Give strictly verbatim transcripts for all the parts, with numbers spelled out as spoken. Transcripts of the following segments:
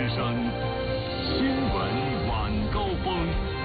声，新闻晚高峰。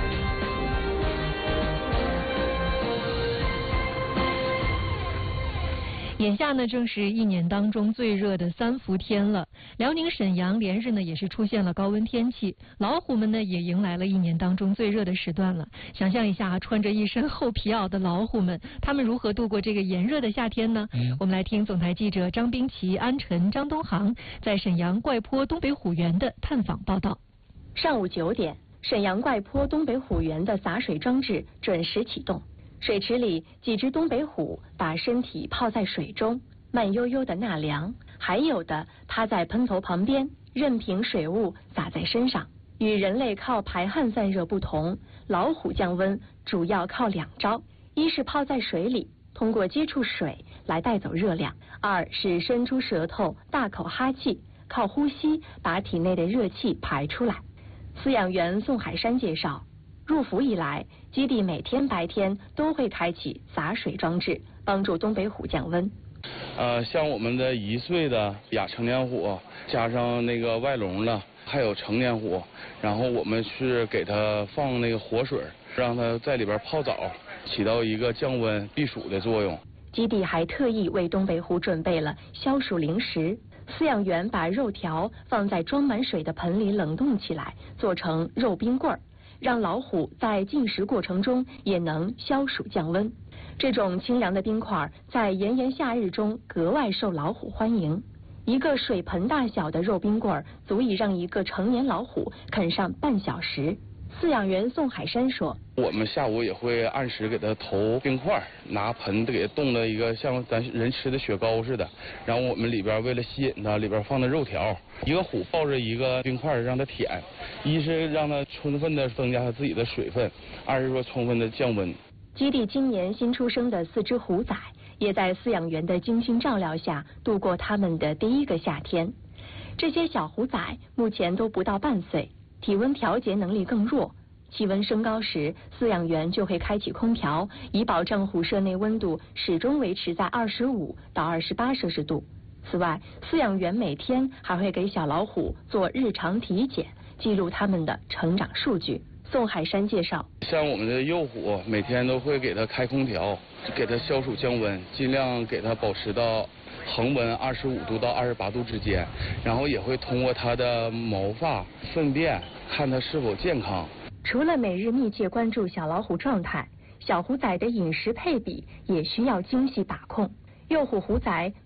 眼下呢，正是一年当中最热的三伏天了。辽宁沈阳连日呢也是出现了高温天气，老虎们呢也迎来了一年当中最热的时段了。想象一下，穿着一身厚皮袄的老虎们，他们如何度过这个炎热的夏天呢？嗯、我们来听总台记者张冰琪、安晨、张东航在沈阳怪坡东北虎园的探访报道。 上午九点，沈阳怪坡东北虎园的洒水装置准时启动。水池里，几只东北虎把身体泡在水中，慢悠悠的纳凉；还有的趴在喷头旁边，任凭水雾洒在身上。与人类靠排汗散热不同，老虎降温主要靠两招：一是泡在水里，通过接触水来带走热量；二是伸出舌头大口哈气，靠呼吸把体内的热气排出来。饲养员宋海山介绍，入伏以来，基地每天白天都会开启洒水装置，帮助东北虎降温。 呃，像我们的一岁的亚成年虎，加上那个外笼的，还有成年虎，然后我们是给它放那个活水，让它在里边泡澡，起到一个降温避暑的作用。 基地还特意为东北虎准备了消暑零食，饲养员把肉条放在装满水的盆里冷冻起来，做成肉冰棍儿，让老虎在进食过程中也能消暑降温。这种清凉的冰块在炎炎夏日中格外受老虎欢迎。一个水盆大小的肉冰棍足以让一个成年老虎啃上半小时。饲养员宋海山说， 我们下午也会按时给它投冰块，拿盆给它冻的一个像咱人吃的雪糕似的，然后我们里边为了吸引它，里边放的肉条，一个虎抱着一个冰块让它舔，一是让它充分的增加它自己的水分，二是说充分的降温。 基地今年新出生的四只虎崽也在饲养员的精心照料下度过他们的第一个夏天。这些小虎崽目前都不到半岁，体温调节能力更弱，气温升高时，饲养员就会开启空调，以保证虎舍内温度始终维持在二十五到二十八摄氏度。此外，饲养员每天还会给小老虎做日常体检，记录它们的成长数据。宋海山介绍， 像我们的幼虎，每天都会给它开空调，给它消暑降温，尽量给它保持到恒温二十五度到二十八度之间，然后也会通过它的毛发、粪便看它是否健康。 除了每日密切关注小老虎状态，小虎崽的饮食配比也需要精细把控。幼虎虎崽